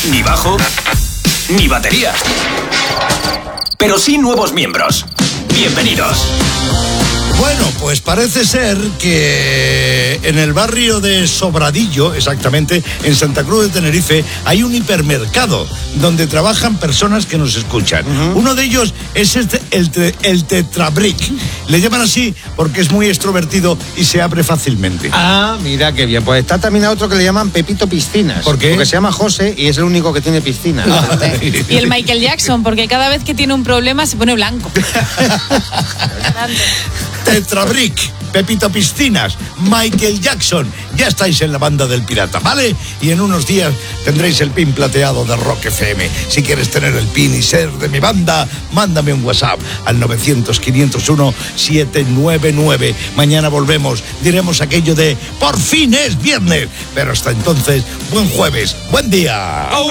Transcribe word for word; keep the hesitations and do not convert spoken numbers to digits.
ni bajo, ni batería. Pero sí nuevos miembros. Bienvenidos. Bueno, pues parece ser que en el barrio de Sobradillo, exactamente, en Santa Cruz de Tenerife, hay un hipermercado donde trabajan personas que nos escuchan. Uh-huh. Uno de ellos es este, el, te, el Tetrabric. Le llaman así porque es muy extrovertido y se abre fácilmente. Ah, mira qué bien. Pues está también otro que le llaman Pepito Piscinas. ¿Por qué? Porque se llama José y es el único que tiene piscina. Ah. Y el Michael Jackson, porque cada vez que tiene un problema se pone blanco. Tetrabric, Pepito Piscinas, Michael Jackson. Ya estáis en la banda del pirata, ¿vale? Y en unos días tendréis el pin plateado de Rock F M. Si quieres tener el pin y ser de mi banda, mándame un WhatsApp al novecientos, quinientos uno, setecientos noventa y nueve. Mañana volvemos, diremos aquello de por fin es viernes. Pero hasta entonces, buen jueves, buen día. Oh,